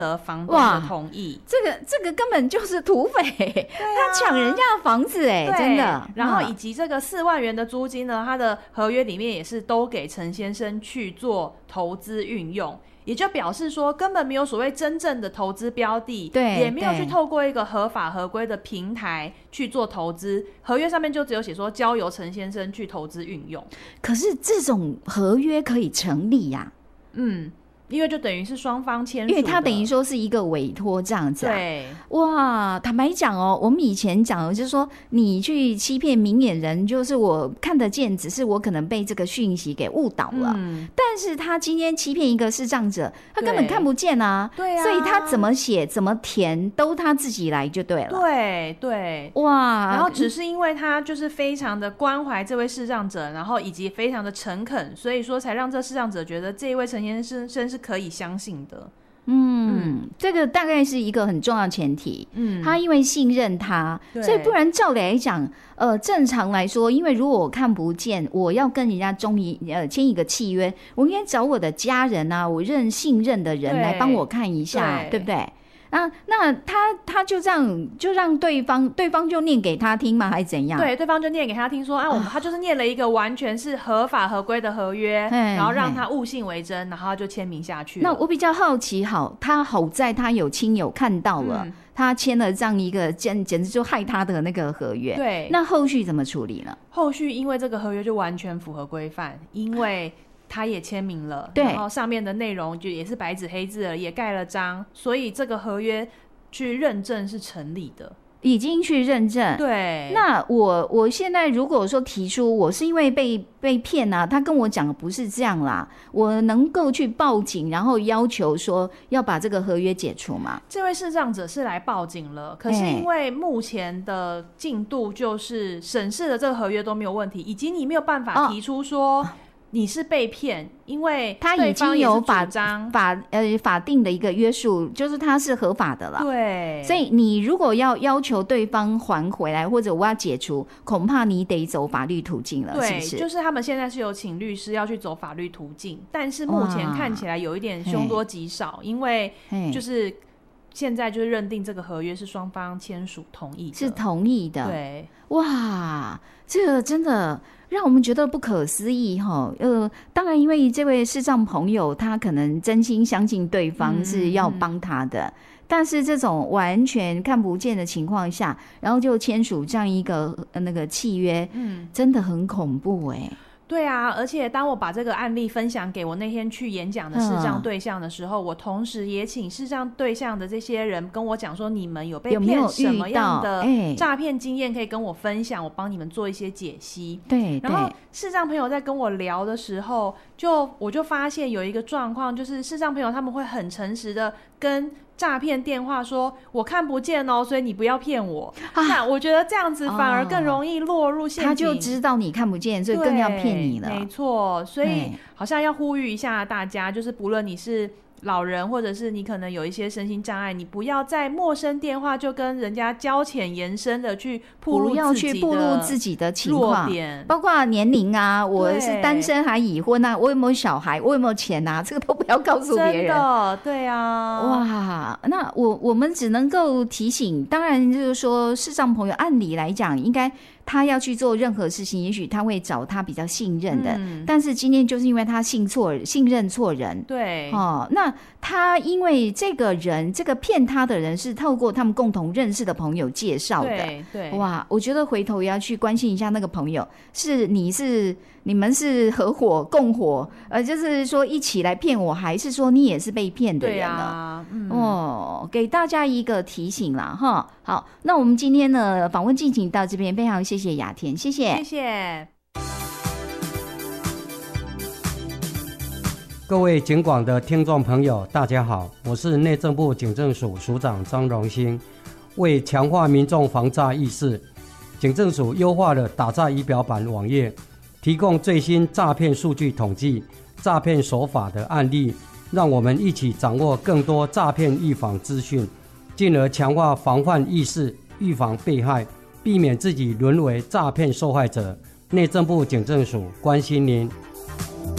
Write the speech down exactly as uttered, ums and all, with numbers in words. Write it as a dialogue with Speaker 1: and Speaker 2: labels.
Speaker 1: 得房东的同意。
Speaker 2: 这个这个根本就是土匪，啊、他抢人家的房子哎，真的。
Speaker 1: 然后以及这个四万元的租金呢，他的合约里面也是都给陈先生去做投资运用。也就表示说根本没有所谓真正的投资标的，
Speaker 2: 对，
Speaker 1: 也没有去透过一个合法合规的平台去做投资，合约上面就只有写说交由陈先生去投资运用。
Speaker 2: 可是这种合约可以成立呀、啊？
Speaker 1: 嗯，因为就等于是双方签署的，
Speaker 2: 因为它等于说是一个委托这样子、啊。
Speaker 1: 对，
Speaker 2: 哇，坦白讲哦，我们以前讲的就是说，你去欺骗明眼人，就是我看得见，只是我可能被这个讯息给误导了。嗯，但是他今天欺骗一个视障者，他根本看不见啊，
Speaker 1: 对啊，
Speaker 2: 所以他怎么写、怎么填，都他自己来就对了。
Speaker 1: 对对，
Speaker 2: 哇，
Speaker 1: 然后只是因为他就是非常的关怀这位视障者，然后以及非常的诚恳，所以说才让这视障者觉得这一位陈先生是可以相信的。
Speaker 2: 嗯, 嗯，这个大概是一个很重要的前提。嗯，他因为信任他，所以不然照理来讲，呃，正常来说，因为如果我看不见，我要跟人家中一呃签一个契约，我应该找我的家人啊，我认信任的人来帮我看一下， 对, 对不对？啊，那他他就这样就让对方对方就念给他听吗？还是怎样？
Speaker 1: 对，对方就念给他听说啊，我们他就是念了一个完全是合法合规的合约，然后让他误信为真，然后他就签名下去了。
Speaker 2: 那我比较好奇，好，他好在他有亲友看到了，嗯、他签了这样一个简简直就害他的那个合约。
Speaker 1: 对，
Speaker 2: 那后续怎么处理呢？
Speaker 1: 后续因为这个合约就完全符合规范，因为他也签名了，然后上面的内容就也是白纸黑字了，也盖了章，所以这个合约去认证是成立的，
Speaker 2: 已经去认证。
Speaker 1: 对，
Speaker 2: 那我我现在如果说提出我是因为被被骗啊，他跟我讲的不是这样啦，我能够去报警，然后要求说要把这个合约解除吗？
Speaker 1: 这位视障者是来报警了，可是因为目前的进度就是审视的这个合约都没有问题，以及你没有办法提出说、哦你是被骗，因为
Speaker 2: 他已经有法法呃法定的一个约束，就是他是合法的了。
Speaker 1: 对，
Speaker 2: 所以你如果要要求对方还回来，或者我要解除，恐怕你得走法律途径了，
Speaker 1: 对，
Speaker 2: 是不是？
Speaker 1: 就是他们现在是有请律师要去走法律途径，但是目前看起来有一点凶多吉少，因为就是现在就是认定这个合约是双方签署同意的，
Speaker 2: 是同意的。
Speaker 1: 对，
Speaker 2: 哇，这个真的让我们觉得不可思议哈。呃，当然，因为这位视障朋友他可能真心相信对方是要帮他的，嗯嗯、但是这种完全看不见的情况下，然后就签署这样一个、呃、那个契约，嗯，真的很恐怖哎、欸。
Speaker 1: 对啊，而且当我把这个案例分享给我那天去演讲的视障对象的时候、嗯、我同时也请视障对象的这些人跟我讲说，你们有被骗什么样的诈骗经验可以跟我分享，我帮你们做一些解析。
Speaker 2: 对，
Speaker 1: 然后视障朋友在跟我聊的时候，就我就发现有一个状况，就是视障朋友他们会很诚实的跟诈骗电话说我看不见哦，所以你不要骗我、啊、那我觉得这样子反而更容易落入陷阱、哦、
Speaker 2: 他就知道你看不见，所以更要骗你了。
Speaker 1: 没错，所以好像要呼吁一下大家，就是不论你是老人或者是你可能有一些身心障碍，你不要在陌生电话就跟人家交浅言深的去暴露自己的
Speaker 2: 不要去暴露自己的情况，包括年龄啊，我是单身还已婚啊，我有没有小孩，我有没有钱啊，这个都不要告诉别人。
Speaker 1: 真的，对啊。
Speaker 2: 哇，那我我们只能够提醒，当然就是说视障朋友按理来讲应该他要去做任何事情，也许他会找他比较信任的、嗯、但是今天就是因为他信错信任错人，
Speaker 1: 对
Speaker 2: 哦，那他因为这个人这个骗他的人是透过他们共同认识的朋友介绍的，
Speaker 1: 对对，
Speaker 2: 哇，我觉得回头也要去关心一下那个朋友，是你是你们是合伙共伙，呃，就是说一起来骗我，还是说你也是被骗的人呢？对啊，嗯、哦，给大家一个提醒啦，哈。好，那我们今天呢访问进行到这边，非常谢谢雅田，谢谢，
Speaker 1: 谢谢。
Speaker 3: 各位警广的听众朋友，大家好，我是内政部警政署署长张荣兴。为强化民众防诈意识，警政署优化了打诈仪表板网页，提供最新诈骗数据统计、诈骗手法的案例，让我们一起掌握更多诈骗预防资讯，进而强化防范意识，预防被害，避免自己沦为诈骗受害者。内政部警政署关心您。